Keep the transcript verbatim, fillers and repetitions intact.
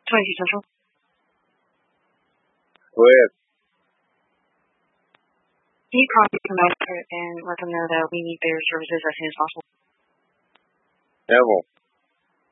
twenty-two Central. Go ahead. Can you contact the master and let them know that we need their services as soon as possible? Neville.